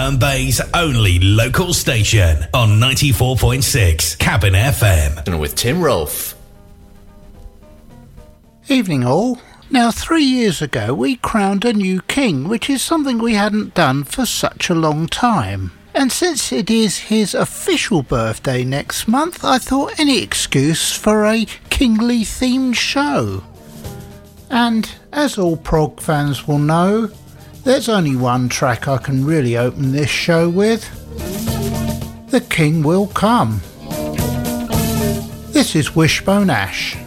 Herne Bay's only local station on 94.6 Cabin FM. And with Tim Rolfe. Evening all. Now 3 years ago we crowned a new king, which is something we hadn't done for such a long time. And since it is his official birthday next month, I thought any excuse for a kingly themed show. And as all prog fans will know, there's only one track I can really open this show with. The King Will Come. This is Wishbone Ash.